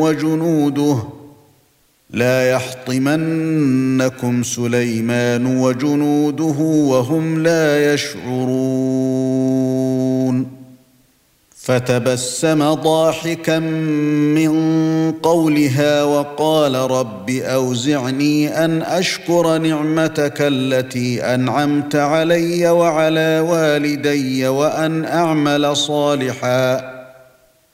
وجنوده لا يحطمنكم سليمان وجنوده وهم لا يشعرون فتبسم ضاحكا من قولها وقال رب أوزعني أن أشكر نعمتك التي أنعمت علي وعلى والدي وأن أعمل صالحا